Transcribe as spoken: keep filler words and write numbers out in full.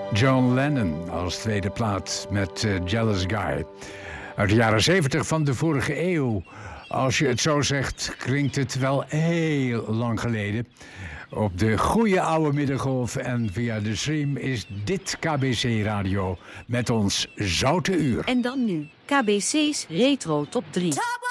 John Lennon als tweede plaat met uh, Jealous Guy. Uit de jaren zeventig van de vorige eeuw. Als je het zo zegt, klinkt het wel heel lang geleden. Op de goede oude middengolf en via de stream is dit K B C Radio met ons Zoute Uur. En dan nu, K B C's Retro Top drie.